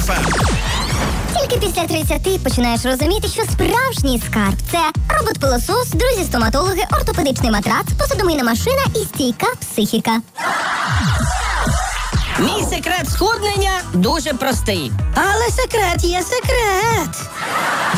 Тільки після 30 починаєш розуміти, що справжній скарб – це робот-пилосос, друзі-стоматологи, ортопедичний матрац, посудомийна машина і стійка психіка. Мій секрет схуднення дуже простий. Але секрет є секрет.